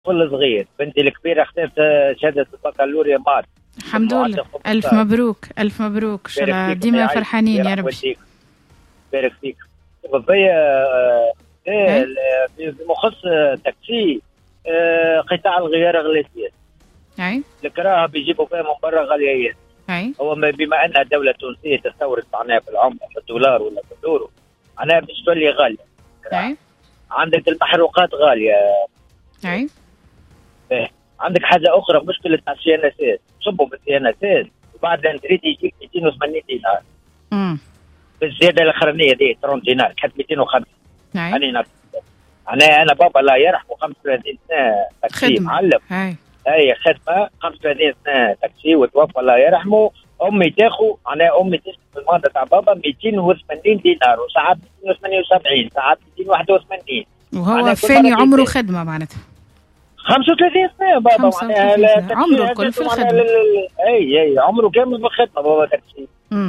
طفل صغير. بنتي الكبيره اخذت شهاده البكالوريا مات. الحمد لله، الف مبروك الف مبروك، ان شاء الله ديما فرحانين يا ربي. بارك فيك. بمخص تاكسي قطاع الغيار غليتيات. اي الكراهه بيجيبوا فيها من برا غاليات. اي هو بما ان الدوله التونسيه تستورد معناها في العمله في الدولار ولا في اليورو، معناها باش تولي غاليه. اي عندك المحروقات غاليه. اي عندك حاجه اخرى، مشكله تاع السي ان اس، صبوا بالسي ان اس وبعد ان تريد يجيك 280 دينار. بالزياده الاخرانيه دي 30 دينار كانت 250. انا بابا لا يرحمه 35 سنه تاكسي معلم. اي خدمه 35 سنه تاكسي وتوفى الله يرحمه. امي تاخو امي تشتغل في الماده تاع بابا 280 دينار وساعات 278 ساعات 281. وهو فاني عمره خدمه معناتها 35 سنه بابا معناها عمره الكل في الخدمه. اي عمره كامل في الخدمه بابا تاكسي.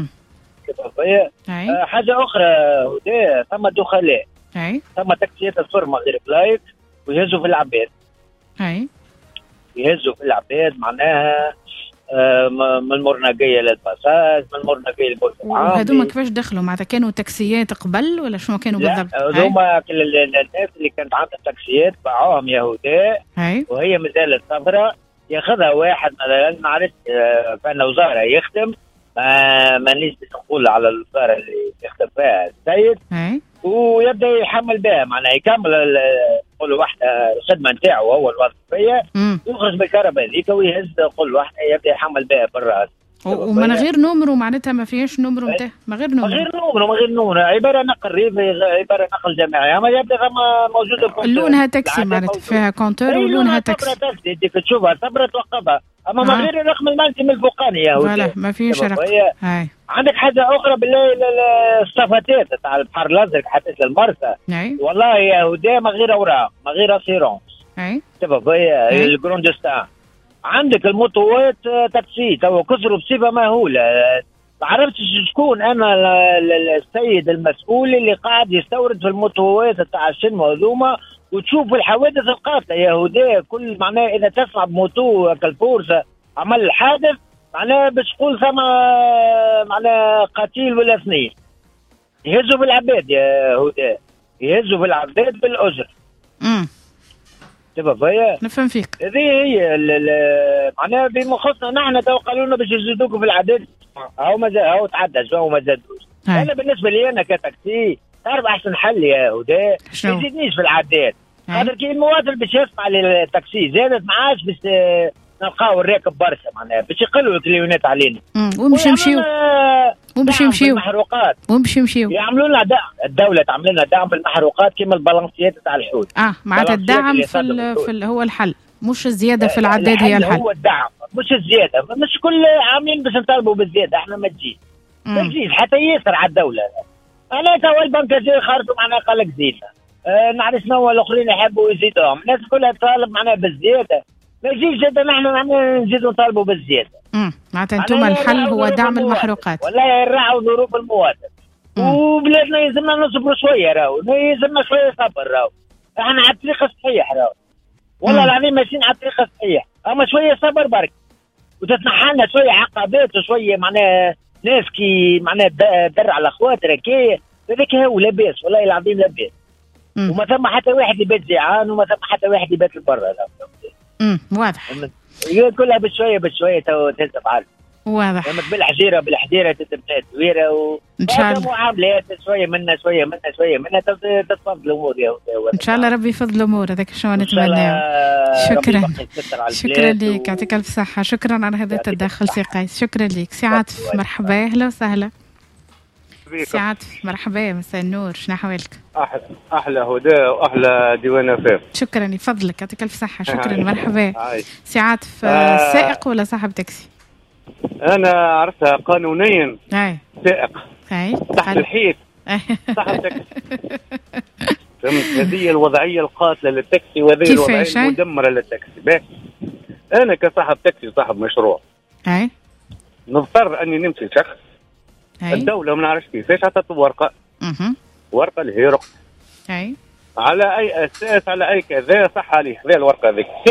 حاجه اخرى ثم دخلاء. ثم تاكسيات الفورمه غير بلايك ويهزوا في العباد. يهزوا في العباد معناها من المرنقيه للباساج، من المرنقيه للبرتقال. هذوما كيفاش دخلوا معناتها؟ كانوا تاكسيات قبل ولا شنو كانوا بالضبط؟ هذوما الناس اللي كانت عندها تاكسيات باعوهم يهوداء وهي مازالت صغيره. ياخذها واحد مثلا ما عرفت فان وزاره يخدم، مانيش باش نقول على الوزاره اللي يخدم فيها السيد، ويبدا يحمل بها معناها يكمل كل واحده الخدمه نتاعو هو الوظيفيه، يخرج بالكهرباء هذيك ويهز كل واحده يبدا يحمل بها بالراس. ومن غير نمر معناتها ما فيهاش نمر نتاع من غير نمر عباره نقل ريفي، عباره نقل جماعي، اما يبدا ثم موجوده لونها تاكسي معناتها فيها كونتور ولونها تاكسي. ديك تشوفها صبرة توقفها، اما من غير الرقم المالتي من الفوقاني يا ولدي. ما فيش رقم. عندك حاجه اخرى بالله، الصفاتات تاع البحر الازرق حتى المرسى. والله يا ودي ما غير اوراق، ما غير اسيرونس. شوف هي الجروندستان. عندك الموتوات تاكسي تو كسروا بصفه مهوله. ما عرفتش شكون انا السيد المسؤول اللي قاعد يستورد في الموتوات تاع الشنو هذوما، وتشوف الحوادث القاتله يا هدى. كل معناه اذا تسمع بموتو كالفورسه عمل الحادث معناه باش تقول ثم معناه قتيل ولا اثنين. يهزوا بالعباد يا هدى، يهزوا بالعباد بالاجر. تبقى فيا نفهم فيك. هذه هي معناها بمخصنا نحن تو قالوا لنا باش يزيدوكم في العدد، هو تعدى شو ما زادوش. انا بالنسبه لي انا كتاكسي تعرف احسن حل يا هدى ما يزيدنيش في العداد. خاطر كي المواطن باش يسمع للتاكسي زادت ما عادش باش نلقاو الراكب برشا معناها باش يقلوا الكليونات علينا. ومش يمشيو المحروقات ومش يمشيو يعملوا لنا الدوله تعمل لنا دعم بالمحروقات كما البالانسيات تاع الحوت. معناتها الدعم في هو الحل، مش الزياده في العداد هي الحل. هو الدعم مش الزياده، مش كل عاملين باش نطالبوا بالزياده، احنا ما تجيش ما تجيش حتى ياسر على الدوله. انا تو البنكاجي خرجوا معناها قال لك زيدنا، نعرف شنو الاخرين يحبوا يزيدوهم، الناس كلها تطالب معناها بالزياده، ما يجيش زاد نحن نزيدوا نطالبوا بالزياده. معناتها انتم الحل هو دعم المحروقات. ولا يراعوا ظروف المواطن. وبلادنا يلزمنا نصبروا شويه راهو، يلزمنا شويه صبر راهو. احنا على الطريق الصحيح راهو. والله العظيم ماشيين على الطريق الصحيح، اما شويه صبر برك. وتتنحى لنا شويه عقبات وشويه معناها ناس كي معناها در على خواطر كي هذاك هو لاباس، والله العظيم لاباس. وما ثم حتى واحد يبات جيعان وما ثم حتى واحد يبات لبرا. واضح. كلها بشويه تنسب عارف. واضح. لما بالحجيره تتبدا دويره ان شاء الله معاملات شويه منا تتفضل الامور يا ان شاء الله ربي يفضل الامور. هذاك شو نتمناه. شكرا لك، يعطيك الف صحه. شكرا على هذا التدخل سي قيس. شكرا لك سي عاطف. مرحبا اهلا وسهلا سي عاطف. مرحبا مساء النور، شنو احوالك؟ احلى هدى واحلى ديوان افاف. شكرا يفضلك، يعطيك الف صحه. شكرا. مرحبا سي عاطف. سائق ولا صاحب تاكسي؟ انا عرفتها قانونيا سائق تحت الحيط صاحب تاكسي. فهمت؟ هذه الوضعيه القاتله للتاكسي وهذه الوضعيه المدمره للتاكسي. انا كصاحب تاكسي صاحب مشروع نضطر اني نمشي شخص الدوله ما نعرفش كيفاش عطت ورقه اللي هي رخصه. على اي اساس، على اي كذا، صح عليه هذه الورقه هذيك.